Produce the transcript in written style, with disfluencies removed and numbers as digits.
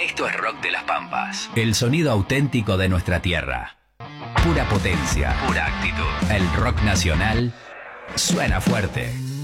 Esto es Rock de las Pampas. El sonido auténtico de nuestra tierra. Pura potencia. Pura actitud. El rock nacional suena fuerte.